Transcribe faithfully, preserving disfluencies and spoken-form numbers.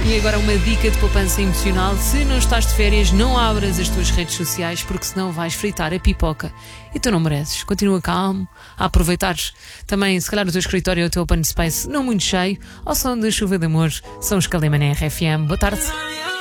E agora uma dica de poupança emocional. Se não estás de férias, não abras as tuas redes sociais, porque senão vais fritar a pipoca. E tu não mereces. Continua calmo, a aproveitares também, se calhar, o teu escritório ou o teu open space não muito cheio, ao som da chuva de amor. São os Calimané R F M. Boa tarde.